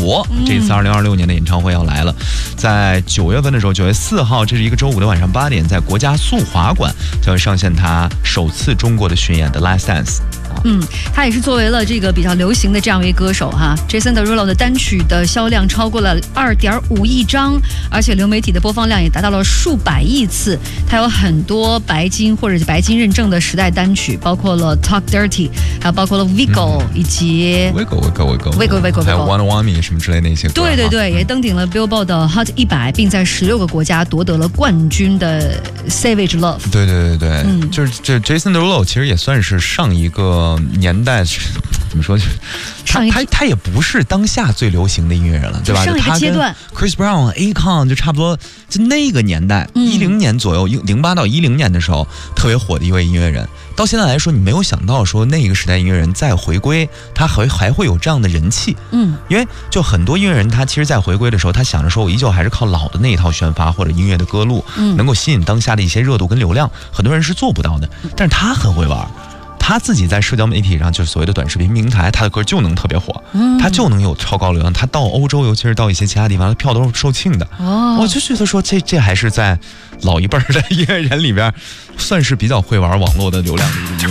国。这一次2026年的演唱会要来了，在9月份的时候，9月4号，这是一个周五的晚上8点，在国家速滑馆将会上线他首次中国的巡演的 Last Dance。 他也是作为了这个比较流行的这样一位歌手哈。Jason Derulo 的单曲的销量超过了2.5亿张，而且流媒体的播放量也达到了数百亿次。他有很多白金或者白金认证的时代单曲，包括了 Talk Dirty， 还有包括了 Wiggle， 以及 Wiggle， 还有 Wanna Want Me 什么之类的那些歌。 对，也登顶了 Billboard 的 Hot 100，并在16个国家夺得了冠军的 Savage Love。 对，就是这 Jason Derulo 其实也算是上一个年代怎么说？他也不是当下最流行的音乐人了，对吧？ 上一个阶段 ，Chris Brown、Akon 就差不多，就那个年代，10年左右，08到10年的时候特别火的一位音乐人。到现在来说，你没有想到说那个时代音乐人再回归，他还会有这样的人气。因为就很多音乐人，他其实在回归的时候，他想着说我依旧还是靠老的那一套宣发或者音乐的歌路，能够吸引当下的一些热度跟流量，很多人是做不到的。但是他很会玩。他自己在社交媒体上，就是所谓的短视频平台，他的歌就能特别火，他就能有超高流量。他到欧洲，尤其是到一些其他地方，他票都是售罄的。我就觉得说，这还是在老一辈的音乐人里边，算是比较会玩网络的流量的一个音乐。